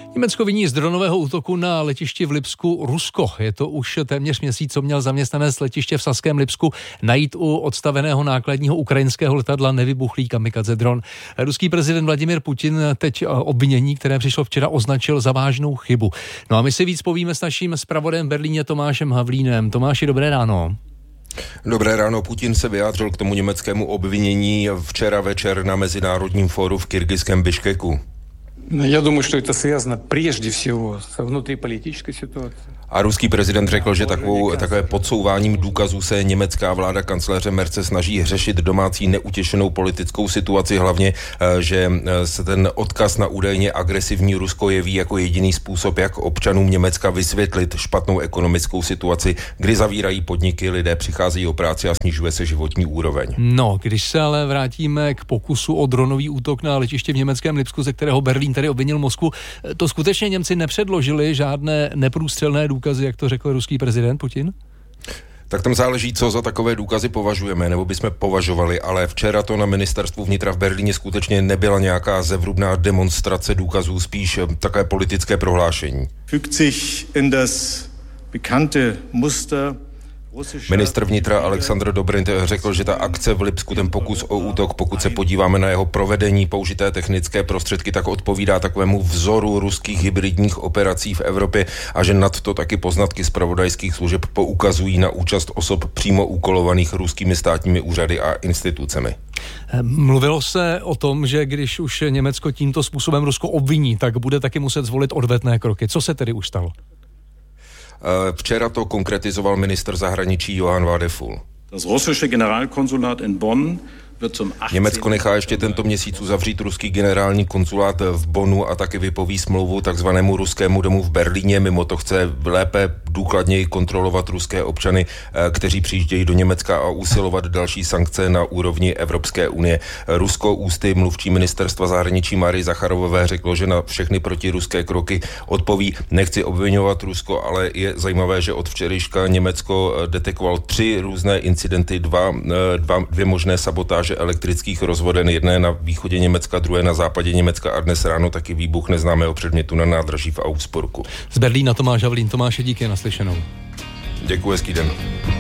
Německo viní z dronového útoku na letišti v Lipsku Rusko. Je to už téměř měsíc, co měl zaměstnanec letiště v saském Lipsku najít u odstaveného nákladního ukrajinského letadla nevybuchlý kamikadze dron. Ruský prezident Vladimir Putin teď obvinění, které přišlo včera, označil za vážnou chybu. No a my si víc povíme s naším zpravodajem v Berlíně Tomášem Havlínem. Tomáši, dobré ráno. Dobré ráno. Putin se vyjádřil k tomu německému obvinění včera večer na Mezinárodním fóru v kyrgyzském Biškeku. Já думаю, что это связано прежде всего с внутриполитической ситуацией. A ruský prezident řekl, že takové podsouváním důkazů se německá vláda kancléře Merce snaží řešit domácí neutěšenou politickou situaci, hlavně, že se ten odkaz na údajně agresivní Rusko jeví jako jediný způsob, jak občanům Německa vysvětlit špatnou ekonomickou situaci, kdy zavírají podniky, lidé přicházejí o práci a snižuje se životní úroveň. No, když se ale vrátíme k pokusu o dronový útok na letiště v německém Lipsku, ze kterého Berlín tady obvinil Moskvu, to skutečně Němci nepředložili žádné neprůstřelné důkazy, jak to řekl ruský prezident Putin? Tak tam záleží, co za takové důkazy považujeme, nebo bychom považovali, ale včera to na ministerstvu vnitra v Berlíně skutečně nebyla nějaká zevrubná demonstrace důkazů, spíš takové politické prohlášení. Fügt sich in das bekannte Muster. Ministr vnitra Alexandr Dobrindt řekl, že ta akce v Lipsku, ten pokus o útok, pokud se podíváme na jeho provedení, použité technické prostředky, tak odpovídá takovému vzoru ruských hybridních operací v Evropě a že nadto taky poznatky zpravodajských služeb poukazují na účast osob přímo úkolovaných ruskými státními úřady a institucemi. Mluvilo se o tom, že když už Německo tímto způsobem Rusko obviní, tak bude taky muset zvolit odvetné kroky. Co se tedy už stalo? Včera to konkretizoval ministr zahraničí Johann Wadefull. Das russische Generalkonsulat in Bonn Německo nechá ještě tento měsíc uzavřít ruský generální konzulát v Bonnu a taky vypoví smlouvu takzvanému ruskému domu v Berlíně. Mimo to chce lépe, důkladněji kontrolovat ruské občany, kteří přijíždějí do Německa a usilovat další sankce na úrovni Evropské unie. Rusko ústy mluvčí ministerstva zahraničí Marii Zacharovové řeklo, že na všechny protiruské kroky odpoví. Nechci obviňovat Rusko, ale je zajímavé, že od včerejška Německo detekoval 3 různé incidenty, dvě možné sabotáže elektrických rozvoden, jedné na východě Německa, druhé na západě Německa a dnes ráno taky výbuch neznámého předmětu na nádraží v Augsburgu. Z Berlína Tomáš Havlín. Tomáše, díky, naslyšenou. Děkuji, hezký den.